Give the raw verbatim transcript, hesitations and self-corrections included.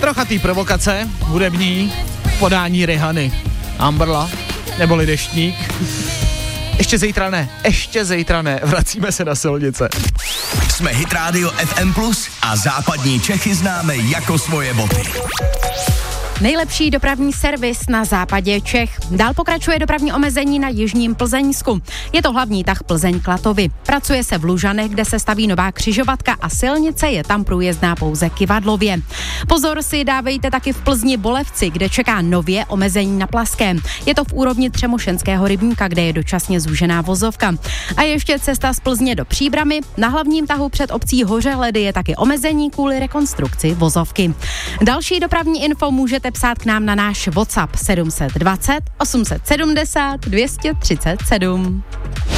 Trocha tý provokace, hudební, podání Rihany. Umbrella, neboli Deštník. Ještě zítra ne, ještě zítra ne, vracíme se na silnice. Jsme Hit Radio F M plus a západní Čechy známe jako svoje boty. Nejlepší dopravní servis na západě Čech. Dál pokračuje dopravní omezení na jižním Plzeňsku. Je to hlavní tah Plzeň-Klatovy. Pracuje se v Lužanech, kde se staví nová křižovatka a silnice je tam průjezdná pouze Kyvadlově. Pozor si dávejte taky v Plzni Bolevci, kde čeká nově omezení na Plaském. Je to v úrovni Třemošenského rybníka, kde je dočasně zúžená vozovka. A ještě cesta z Plzně do Příbrami. Na hlavním tahu před obcí Hořeledy je taky omezení kvůli rekonstrukci vozovky. Další dopravní info můžete psát k nám na náš WhatsApp sedm set dvacet osm set sedmdesát dvě stě třicet sedm.